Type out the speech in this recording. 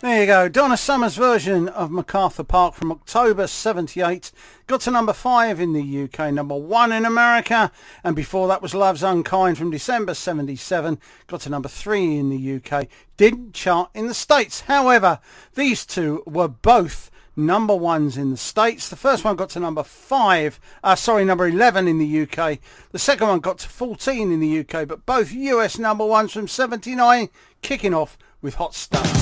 There you go, Donna Summer's version of MacArthur Park from October 78. Got to number 5 in the UK, number 1 in America. And before that was Love's Unkind from December 77. Got to number 3 in the UK. Didn't chart in the States. However, these two were both number ones in the States. The first one got to number 11 in the UK. The second one got to 14 in the UK, but both US number ones from 79, kicking off with Hot Stuff.